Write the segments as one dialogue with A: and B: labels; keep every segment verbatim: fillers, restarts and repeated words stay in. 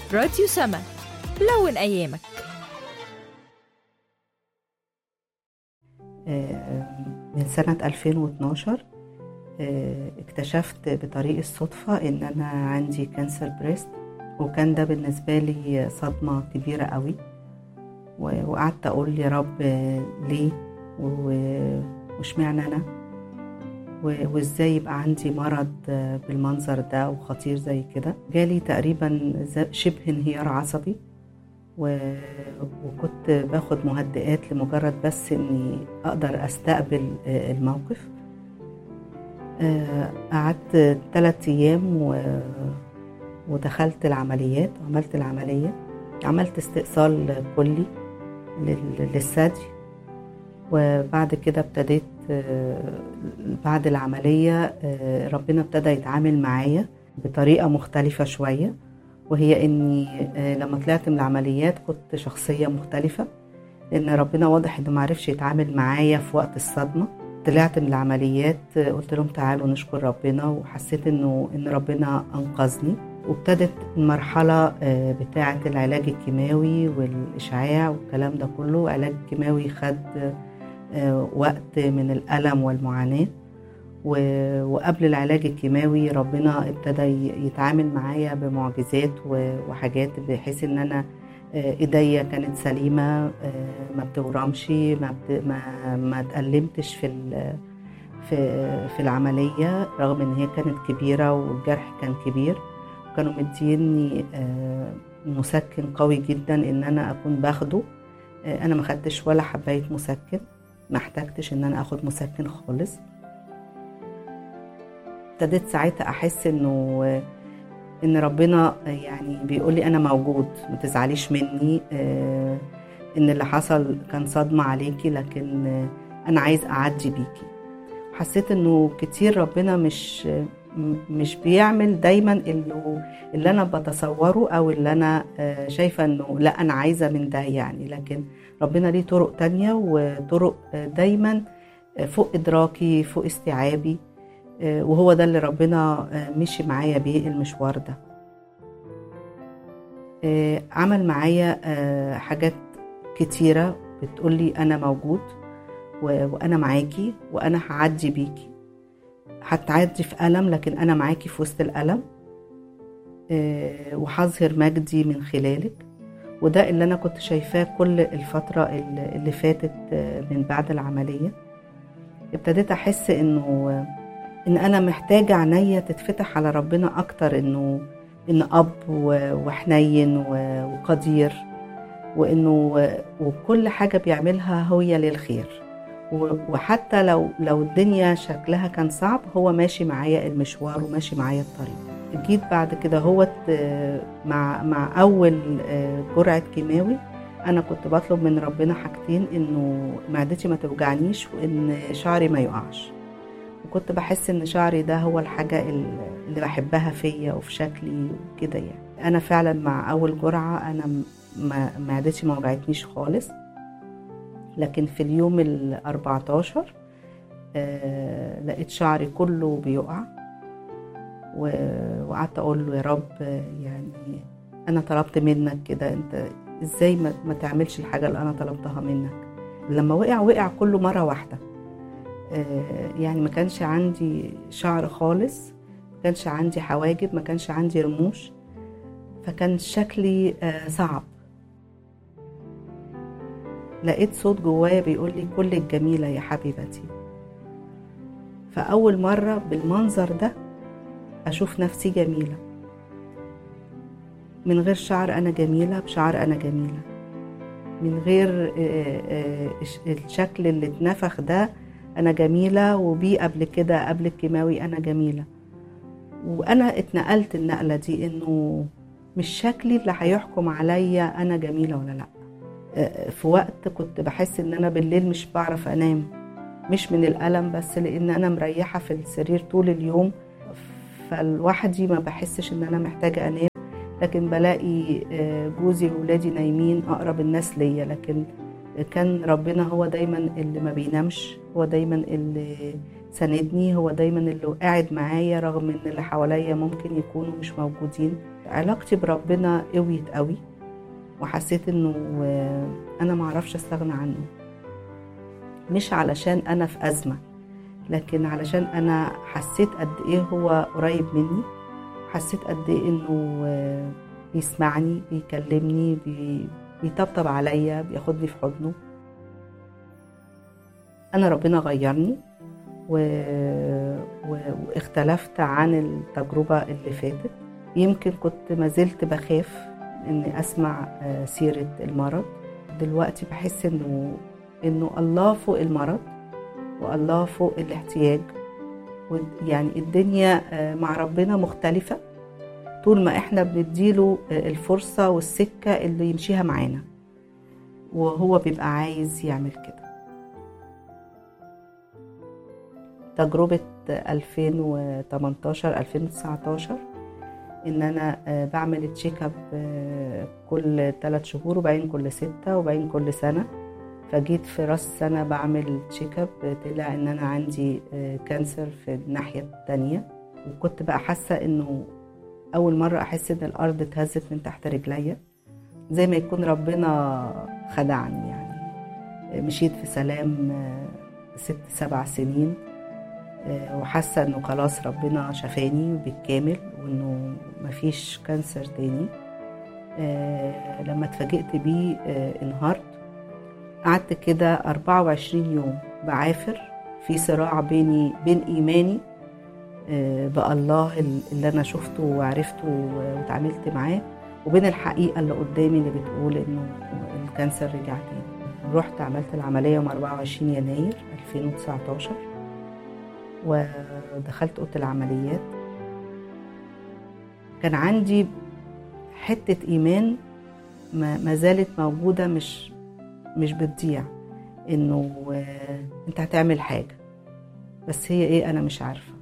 A: راديو سما، لون أيامك.
B: من سنة ألفين واثناشر اكتشفت بطريق الصدفة إن أنا عندي كانسر بريست، وكان ده بالنسبة لي صدمة كبيرة قوي. وقعدت أقول يا رب ليه واشمعنى أنا، وإزاي يبقى عندي مرض بالمنظر ده وخطير زي كده. جالي تقريبا شبه انهيار عصبي، وكنت باخد مهدئات لمجرد بس إني أقدر أستقبل الموقف. قعدت ثلاثة أيام ودخلت العمليات وعملت العملية. عملت استئصال كلي للثدي، وبعد كده ابتديت بعد العملية ربنا ابتدى يتعامل معايا بطريقة مختلفة شوية، وهي اني لما طلعت من العمليات كنت شخصية مختلفة، لان ربنا واضح انه معرفش يتعامل معايا في وقت الصدمة. طلعت من العمليات قلت لهم تعالوا نشكر ربنا، وحسيت انه ان ربنا انقذني. وابتدت المرحلة بتاعة العلاج الكيماوي والإشعاع والكلام ده كله. علاج كيماوي خد وقت من الألم والمعاناة، وقبل العلاج الكيماوي ربنا ابتدى يتعامل معايا بمعجزات وحاجات، بحيث ان انا ايديا كانت سليمة، ما بتورمش، ما بت... ما ما اتألمتش في ال... في في العملية، رغم ان هي كانت كبيرة والجرح كان كبير. كانوا مديني مسكن قوي جدا ان انا اكون باخده. انا ما خدتش ولا حباية مسكن، ما احتاجتش ان انا اخد مسكن خالص. ابتديت ساعتها احس انه ان ربنا يعني بيقول لي انا موجود، ما تزعليش مني، ان اللي حصل كان صدمة عليكي، لكن انا عايز اعدي بيكي. حسيت انه كتير ربنا مش مش بيعمل دايما اللي, اللي انا بتصوره او اللي انا شايفة انه لا انا عايزة من ده يعني، لكن ربنا ليه طرق تانية، وطرق دايما فوق ادراكي، فوق استيعابي، وهو ده اللي ربنا مشي معايا بيه المشوار ده. عمل معايا حاجات كتيرة بتقولي أنا موجود وأنا معاكي وأنا هعدي بيكي. هتعدي في ألم، لكن أنا معاكي في وسط الألم، وهظهر مجدي من خلالك. وده اللي أنا كنت شايفاه كل الفترة اللي فاتت من بعد العملية. ابتديت أحس إنه إن أنا محتاجة عناية تتفتح على ربنا أكتر، إنه إن أب وحنين وقدير، وإنه وكل حاجة بيعملها هي للخير. وحتى لو لو الدنيا شكلها كان صعب، هو ماشي معايا المشوار وماشي معايا الطريق. جيت بعد كده هوت مع مع أول جرعة كيماوي، أنا كنت بطلب من ربنا حاجتين: إنه معدتي ما توجعنيش، وإن شعري ما يقعش. وكنت بحس ان شعري ده هو الحاجة اللي بحبها فيا وفي شكلي وكده يعني. انا فعلا مع اول جرعة انا معدتي ما وجعتنيش خالص، لكن في اليوم الاربعتاشر آه لقيت شعري كله بيقع، وقعدت اقول له يا رب، يعني انا طلبت منك كده، انت ازاي ما تعملش الحاجة اللي انا طلبتها منك؟ لما وقع وقع كله مرة واحدة. يعني ما كانش عندي شعر خالص، ما كانش عندي حواجب، ما كانش عندي رموش، فكان شكلي صعب. لقيت صوت جوايا بيقول لي كلك جميلة يا حبيبتي. فأول مرة بالمنظر ده أشوف نفسي جميلة، من غير شعر أنا جميلة، بشعر أنا جميلة، من غير الشكل اللي اتنفخ ده أنا جميلة، وبيه قبل كده قبل الكيماوي أنا جميلة. وأنا اتنقلت النقلة دي، إنه مش شكلي اللي هيحكم عليا أنا جميلة ولا لأ. في وقت كنت بحس إن أنا بالليل مش بعرف أنام، مش من الألم بس، لأن أنا مريحة في السرير طول اليوم، فالوحدي ما بحسش إن أنا محتاجة أنام. لكن بلاقي جوزي وولادي نايمين، أقرب الناس ليا، لكن كان ربنا هو دايما اللي ما بينامش، هو دايما اللي ساندني، هو دايما اللي قاعد معايا رغم ان اللي حواليا ممكن يكونوا مش موجودين. علاقتي بربنا قويت قوي، وحسيت انه انا معرفش استغنى عنه، مش علشان انا في ازمة، لكن علشان انا حسيت قد ايه هو قريب مني، حسيت قد ايه انه بيسمعني، بيكلمني، بي... بيطبطب عليا، بياخدني في حضنه. انا ربنا غيرني و... و... واختلفت عن التجربة اللي فاتت. يمكن كنت ما زلت بخاف اني اسمع سيرة المرض. دلوقتي بحس انه انه الله فوق المرض، والله فوق الاحتياج، يعني الدنيا مع ربنا مختلفة طول ما احنا بنديله الفرصة والسكة اللي يمشيها معانا، وهو بيبقى عايز يعمل كده. تجربة ألفين وتمنتاشر ألفين وتسعتاشر ان انا بعمل تشيك اب كل ثلاث شهور، وبعدين كل ستة، وبعدين كل سنة. فجيت في راس سنة بعمل تشيك اب، طلع ان انا عندي كانسر في الناحية التانية. وكنت بقى حاسة انه اول مرة احس ان الارض اتهزت من تحت رجليا، زي ما يكون ربنا خدعني. يعني مشيت في سلام ست سبع سنين، وحاسة انه خلاص ربنا شفاني بالكامل، وانه مفيش كانسر تاني. لما اتفاجئت بيه انهارت. قعدت كده أربعة وعشرين يوم بعافر في صراع بيني بين إيماني بالله اللي أنا شفته وعرفته وتعاملت معاه، وبين الحقيقة اللي قدامي اللي بتقول إنه الكانسر رجع تاني. رحت عملت العملية يوم أربعة وعشرين يناير ألفين وتسعتاشر، ودخلت أوضة العمليات. كان عندي حتة إيمان ما زالت موجودة، مش مش بتضيع، انه انت هتعمل حاجة، بس هي ايه انا مش عارفة.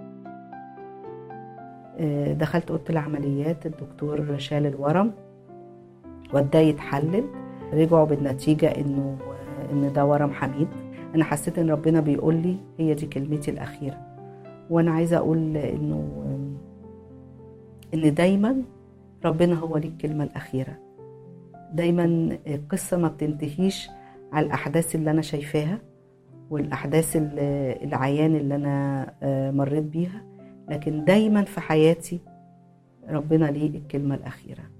B: دخلت اوضه العمليات، الدكتور شال الورم وداه يتحلل، رجعوا بالنتيجة انه ان ده ورم حميد. انا حسيت ان ربنا بيقول لي هي دي كلمتي الاخيرة. وانا عايزة اقول انه ان دايما ربنا هو ليه الكلمة الاخيرة. دايما القصة ما بتنتهيش على الأحداث اللي أنا شايفاها والأحداث العيان اللي أنا مريت بيها، لكن دايما في حياتي ربنا ليه الكلمة الأخيرة.